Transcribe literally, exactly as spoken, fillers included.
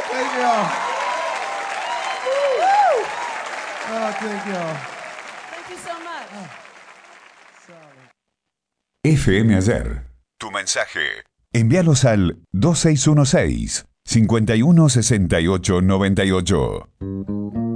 Thank y'all. Oh, thank y'all. Thank you so much. F M Ayer. Tu mensaje. Envíalos al dos seis uno seis, cinco uno seis ocho nueve ocho.